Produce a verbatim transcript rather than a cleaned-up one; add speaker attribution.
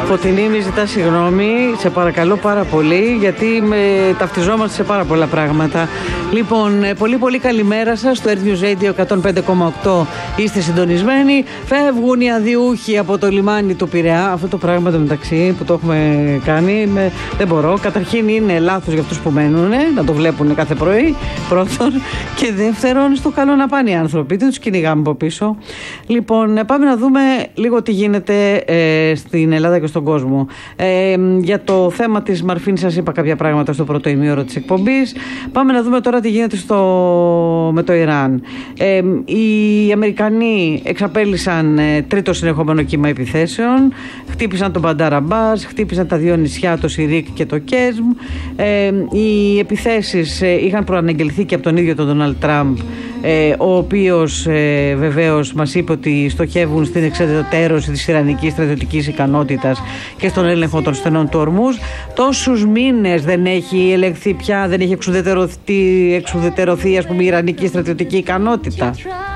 Speaker 1: Φωτεινή, μη ζητά συγγνώμη, σε παρακαλώ πάρα πολύ, γιατί με ταυτιζόμαστε σε πάρα πολλά πράγματα. Λοιπόν, πολύ πολύ καλημέρα σας στο Earth News Radio εκατόν πέντε κόμμα οκτώ. Είστε συντονισμένοι. Φεύγουν οι αδιούχοι από το λιμάνι του Πειραιά. Αυτό το πράγμα το μεταξύ που το έχουμε κάνει, με, δεν μπορώ. Καταρχήν είναι λάθος για αυτούς που μένουν, να το βλέπουν κάθε πρωί. Πρώτον. Και δεύτερον, στο καλό να πάνε οι άνθρωποι. Δεν τους κυνηγάμε από πίσω. Λοιπόν, πάμε να δούμε λίγο τι γίνεται ε, στην Ελλάδα και στον κόσμο. Ε, για το θέμα της Μαρφίν σας είπα κάποια πράγματα στο πρώτο ημίωρο της εκπομπής. Πάμε να δούμε τώρα τι γίνεται στο, με το Ιράν. Ε, οι Αμερικανοί εξαπέλυσαν ε, τρίτο συνεχόμενο κύμα επιθέσεων. Χτύπησαν τον Μπαντάρ Αμπάς, χτύπησαν τα δύο νησιά, το Σιρίκ και το Κέσμ. Ε, οι επιθέσεις ε, είχαν προαναγγελθεί και από τον ίδιο τον Ντόναλντ Τραμπ, ε, ο οποίος ε, βεβαίως μας είπε ότι στοχεύουν στην εξεδετερώση της ιρανικής στρατιωτικής ικανότητας και στον έλεγχο των στενών του Ορμούζ. Τόσους μήνες δεν έχει ελεγχθεί πια, δεν έχει εξουδετερωθεί, εξουδετερωθεί ας πούμε η ιρανική στρατιωτική ικανότητα.